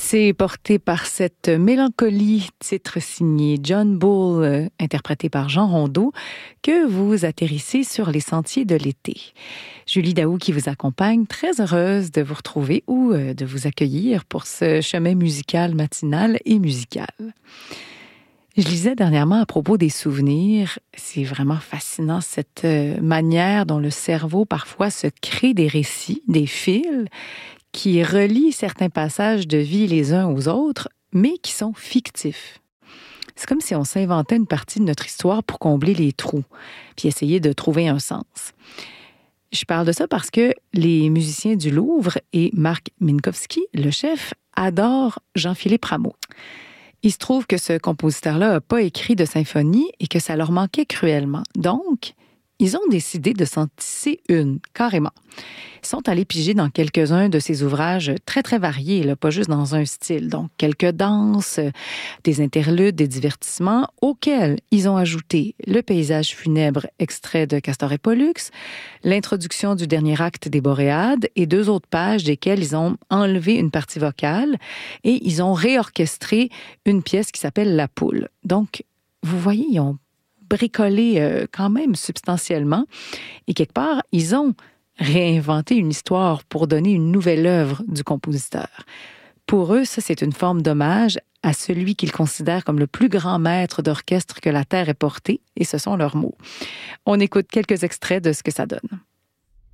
C'est porté par cette mélancolie, titre signé John Bull, interprété par Jean Rondeau, que vous atterrissez sur les sentiers de l'été. Julie Daou qui vous accompagne, très heureuse de vous retrouver ou de vous accueillir pour ce chemin musical matinal et musical. Je lisais dernièrement à propos des souvenirs, c'est vraiment fascinant cette manière dont le cerveau parfois se crée des récits, des fils, qui relient certains passages de vie les uns aux autres, mais qui sont fictifs. C'est comme si on s'inventait une partie de notre histoire pour combler les trous, puis essayer de trouver un sens. Je parle de ça parce que les musiciens du Louvre et Marc Minkowski, le chef, adorent Jean-Philippe Rameau. Il se trouve que ce compositeur-là n'a pas écrit de symphonie et que ça leur manquait cruellement. Donc, ils ont décidé de s'en tisser une, carrément. Ils sont allés piger dans quelques-uns de ses ouvrages très, très variés, là, pas juste dans un style. Donc, quelques danses, des interludes, des divertissements, auxquels ils ont ajouté le paysage funèbre extrait de Castor et Pollux, l'introduction du dernier acte des Boréades et 2 autres pages desquelles ils ont enlevé une partie vocale et ils ont réorchestré une pièce qui s'appelle La Poule. Donc, vous voyez, ils ont bricolé quand même substantiellement et quelque part, ils ont réinventer une histoire pour donner une nouvelle œuvre du compositeur. Pour eux, ça, c'est une forme d'hommage à celui qu'ils considèrent comme le plus grand maître d'orchestre que la Terre ait porté, et ce sont leurs mots. On écoute quelques extraits de ce que ça donne.